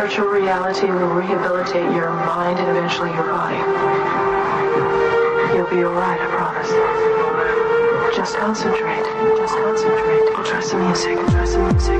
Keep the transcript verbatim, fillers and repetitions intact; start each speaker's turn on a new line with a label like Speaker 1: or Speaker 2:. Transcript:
Speaker 1: virtual reality will rehabilitate your mind and eventually your body. You'll be alright, I promise. Just concentrate. Just concentrate. We'll try some music. Try some music.